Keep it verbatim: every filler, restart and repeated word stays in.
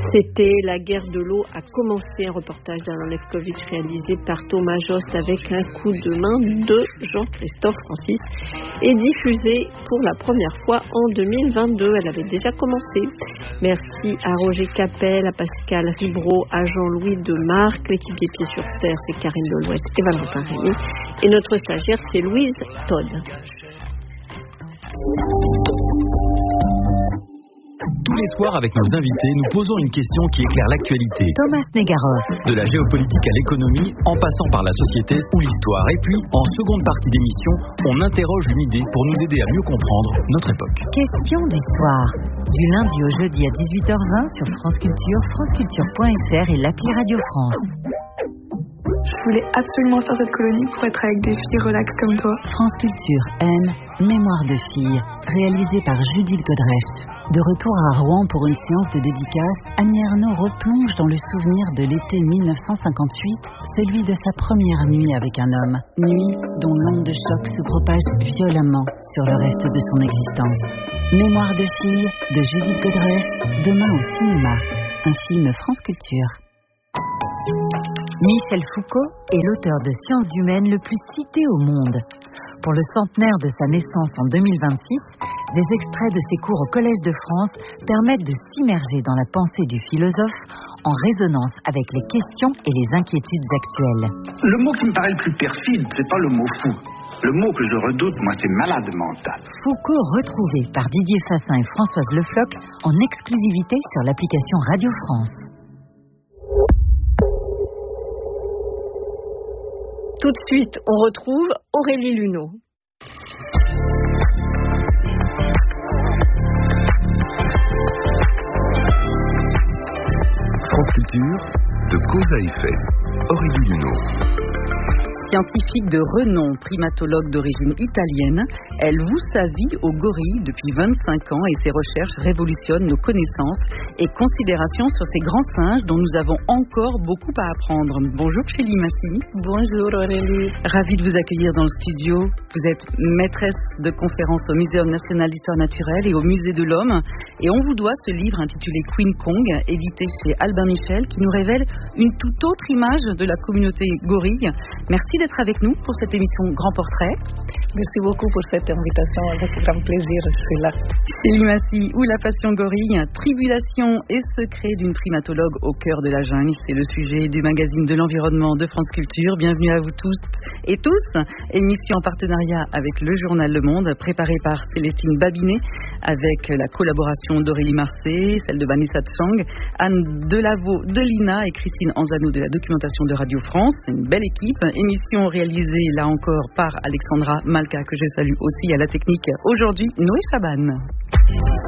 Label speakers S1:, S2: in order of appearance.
S1: C'était La guerre de l'eau a commencé, un reportage d'Alain Lefkovitch réalisé par Thomas Jost avec un coup de main de Jean-Christophe Francis et diffusé pour la première fois en deux mille vingt-deux. Elle avait déjà commencé. Merci à Roger Capel, à Pascal Ribreau, à Jean-Louis Demarque. L'équipe des Pieds sur Terre, c'est Karine Delouette et Valentin Rémy. Et notre stagiaire, c'est Louise Todd.
S2: Tous les soirs, avec nos invités, nous posons une question qui éclaire l'actualité.
S3: Thomas Negaroff.
S2: De la géopolitique à l'économie, en passant par la société ou l'histoire. Et puis, en seconde partie d'émission, on interroge une idée pour nous aider à mieux comprendre notre époque.
S3: Question d'histoire. Du lundi au jeudi à dix-huit heures vingt sur France Culture, franceculture point f r et l'appli Radio France.
S4: Je voulais absolument faire cette colonie pour être avec des filles relax comme toi.
S3: France Culture aime Mémoire de filles, réalisée par Judith Godrèche. De retour à Rouen pour une séance de dédicace, Annie Ernaux replonge dans le souvenir de l'été mille neuf cent cinquante-huit, celui de sa première nuit avec un homme. Nuit dont l'onde de choc se propage violemment sur le reste de son existence. Mémoire de filles de Judith Godrèche, demain au cinéma. Un film France Culture. Michel Foucault est l'auteur de sciences humaines le plus cité au monde. Pour le centenaire de sa naissance en deux mille vingt-six, des extraits de ses cours au Collège de France permettent de s'immerger dans la pensée du philosophe en résonance avec les questions et les inquiétudes actuelles.
S5: Le mot qui me paraît le plus perfide, c'est pas le mot fou. Le mot que je redoute, moi, c'est malade mental.
S3: Foucault retrouvé par Didier Fassin et Françoise Le Floch en exclusivité sur l'application Radio France.
S1: Tout de suite, on retrouve Aurélie Luneau.
S6: France Culture, de cause à effet. Aurélie Luneau.
S7: Scientifique de renom, primatologue d'origine italienne, elle voue sa vie aux gorilles depuis vingt-cinq ans et ses recherches révolutionnent nos connaissances et considérations sur ces grands singes dont nous avons encore beaucoup à apprendre. Bonjour Chélie Massy.
S1: Bonjour Aurélie.
S7: Ravie de vous accueillir dans le studio. Vous êtes maîtresse de conférences au Muséum national d'histoire naturelle et au Musée de l'Homme. Et on vous doit ce livre intitulé Queen Kong, édité chez Albin Michel, qui nous révèle une toute autre image de la communauté gorille. Merci d'être avec nous pour cette émission Grand Portrait.
S8: Merci beaucoup pour cette invitation, avec grand plaisir, je suis là.
S7: Chélie Massy, ou la passion gorille, tribulation et secret d'une primatologue au cœur de la jungle, c'est le sujet du magazine de l'environnement de France Culture. Bienvenue à vous tous et tous. Émission en partenariat avec le journal Le Monde, préparée par Célestine Babinet, avec la collaboration d'Aurélie Marcet, celle de Vanessa Chang, Anne Delaveau de l'I N A et Christine Anzano de la documentation de Radio France. Une belle équipe. Émission réalisée là encore par Alexandra Malka, que je salue aussi à la technique aujourd'hui, Noé Chaban.